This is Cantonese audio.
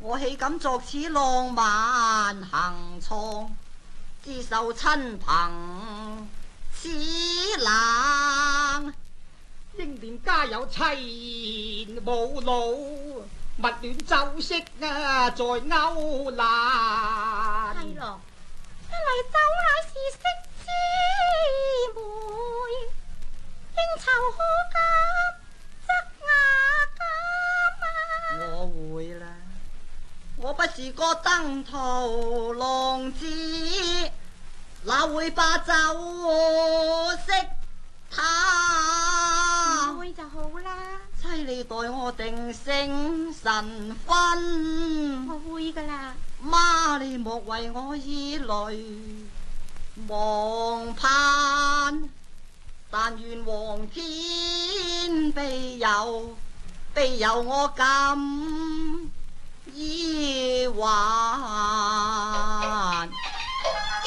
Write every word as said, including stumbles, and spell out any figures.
我豈敢作此浪漫行錯，只受親朋此冷。 英年家有妻賢母老，勿戀酒色啊在勾欄。 係咯，一嚟酒乃是色之媒，應酬可鑑則雅鑑啊。 我會啦，我不是個登徒浪子，哪會把酒識他？ 唔會就好啦。 妻你待我定性神分， 我會噶啦。 媽你莫為我以淚忘盼，但願皇天庇佑，庇佑我今依還。